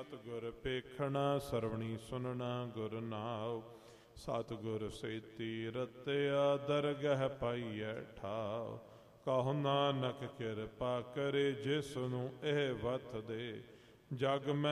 ਸਤਿਗੁਰ ਪੇਖਣਾ ਸਰਵਣੀ ਸੁਨਣਾ ਗੁਰ ਨਾਉ। ਸਤਿਗੁਰ ਸੇਤੀ ਰਤਿਆ ਦਰਗਹ ਪਾਈਐ ਠਾਉ। ਕਹੋ ਨਾਨਕ ਕਿਰਪਾ ਕਰੇ ਜਿਸ ਨੂੰ ਇਹ ਵਤ ਦੇ। ਜਗ ਮੈਂ